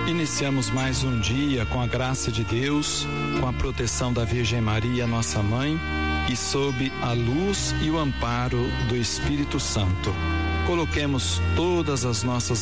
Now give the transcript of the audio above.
Iniciamos mais um dia com a graça de Deus, com a proteção da Virgem Maria, nossa mãe, e sob a luz e o amparo do Espírito Santo. Coloquemos todas as nossas